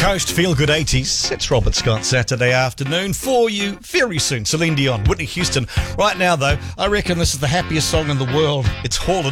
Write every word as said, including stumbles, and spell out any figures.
Coast Feel Good eighties. It's Robert Scott Saturday afternoon for you very soon. Celine Dion, Whitney Houston. Right now, though, I reckon this is the happiest song in the world. It's Hall and